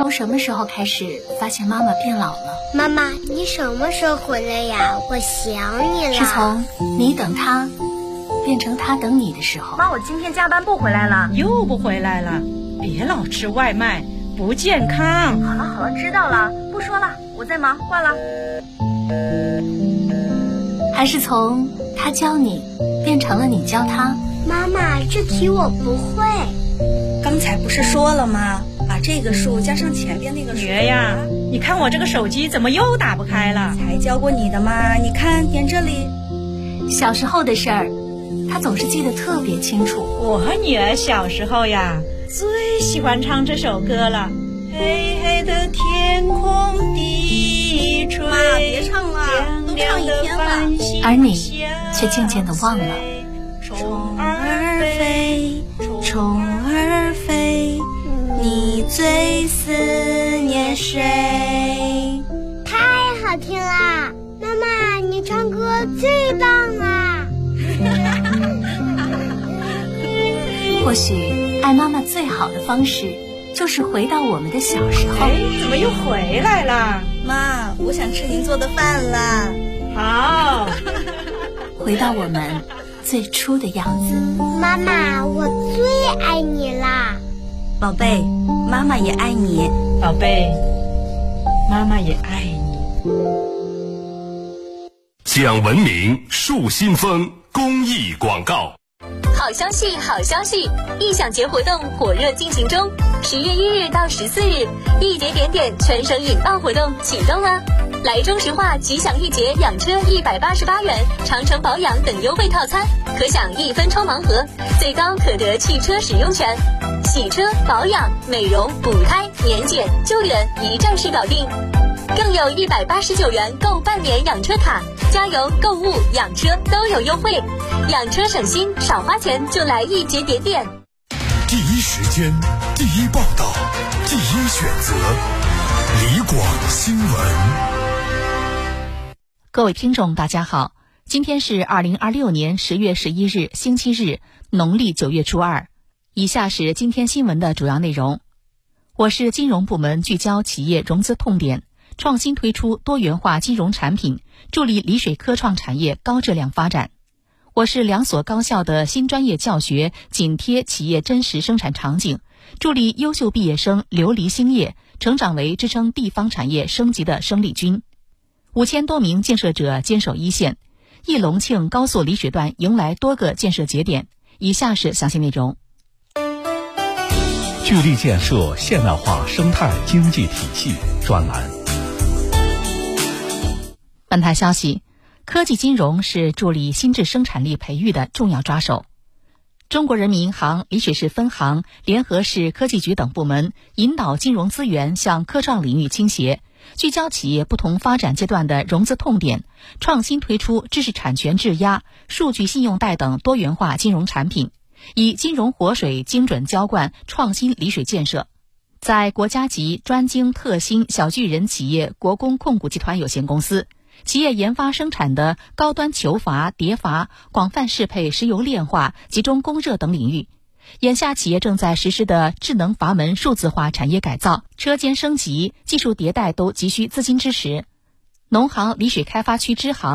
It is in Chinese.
从什么时候开始发现妈妈变老了？ 妈妈，你什么时候回来呀？我想你了。 是从你等他变成他等你的时候。 妈，我今天加班不回来了。 又不回来了？别老吃外卖，不健康。 好了，知道了，不说了，我在忙，挂了。 还是从他教你变成了你教他？ 妈妈，这题我不会。 刚才不是说了吗？把这个数加上前边那个数。 女儿呀，你看我这个手机怎么又打不开了？ 才教过你的嘛，你看点这里。 小时候的事儿，他总是记得特别清楚。 我和女儿小时候呀，最喜欢唱这首歌了。黑黑的天空低垂， 妈，别唱了，都唱一天了。 而你却渐渐地忘了。 虫儿飞，虫儿飞，你最思念谁？ 太好听啦！妈妈，你唱歌最棒啦！ 或许爱妈妈最好的方式就是回到我们的小时候。 怎么又回来了？ 妈，我想吃您做的饭啦。 好。 回到我们最初的样子。 妈妈，我最爱你啦。 宝贝，妈妈也爱你。 宝贝，妈妈也爱你。 讲文明树新风公益广告。 好消息，好消息！异想节活动火热进行中，10月1日到14日，一节点点全省引爆活动启动啦！来中石化吉祥一节养车188元，长城保养等优惠套餐，可享1分抽盲盒，最高可得汽车使用权。洗车、保养、美容、补胎、年检、救援一站式搞定，更有189元购半年养车卡，加油、购物、养车都有优惠，养车省心，少花钱就来一节点点。 第一时间，第一报道，第一选择，李广新闻。 各位听众大家好，今天是2026年10月11日星期日，农历9月初2。以下是今天新闻的主要内容。我市金融部门聚焦企业融资痛点，创新推出多元化金融产品，助力丽水科创产业高质量发展。我市2所高校的新专业教学紧贴企业真实生产场景，助力优秀毕业生流离兴业，成长为支撑地方产业升级的生力军。5000多名建设者坚守一线，义隆庆高速丽水段迎来多个建设节点。以下是详细内容。 聚力建设现代化生态经济体系专栏。 本台消息，科技金融是助力新质生产力培育的重要抓手。中国人民银行丽水市分行联合市科技局等部门，引导金融资源向科创领域倾斜，聚焦企业不同发展阶段的融资痛点，创新推出知识产权质押、数据信用贷等多元化金融产品，以金融活水精准浇灌创新丽水建设。在国家级专精特新小巨人企业国工控股集团有限公司，企业研发生产的高端球阀、碟阀广泛适配石油炼化、集中供热等领域。眼下企业正在实施的智能阀门数字化产业改造、车间升级、技术迭代都急需资金支持。农行丽水开发区支行